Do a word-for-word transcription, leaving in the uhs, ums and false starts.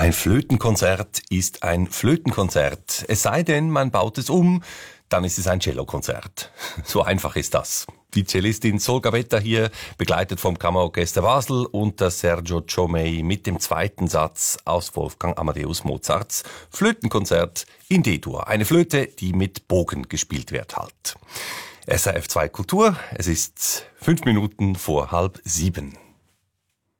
Ein Flötenkonzert ist ein Flötenkonzert. Es sei denn, man baut es um, dann ist es ein Cellokonzert. So einfach ist das. Die Cellistin Sol Gabetta hier, begleitet vom Kammerorchester Basel unter Sergio Ciomei mit dem zweiten Satz aus Wolfgang Amadeus Mozarts Flötenkonzert in D-Dur. Eine Flöte, die mit Bogen gespielt wird halt. S R F zwei Kultur, es ist fünf Minuten vor halb sieben.